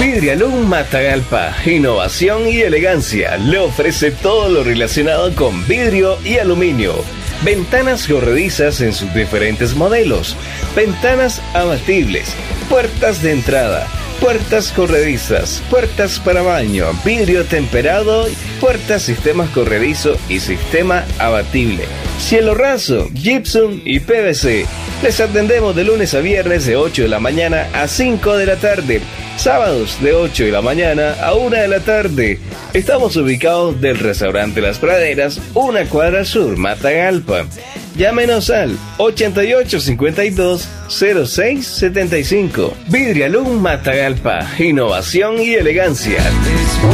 Vidrialum Matagalpa, innovación y elegancia, le ofrece todo lo relacionado con vidrio y aluminio. Ventanas corredizas en sus diferentes modelos, ventanas abatibles, puertas de entrada, puertas corredizas, puertas para baño, vidrio temperado, puertas sistemas corredizo y sistema abatible, cielo raso, gypsum y PVC. Les atendemos de lunes a viernes de 8 de la mañana a 5 de la tarde, sábados de 8 de la mañana a 1 de la tarde. Estamos ubicados del restaurante Las Praderas, una cuadra sur, Matagalpa. Llámenos al 8852-0675. Vidrialum Matagalpa, innovación y elegancia.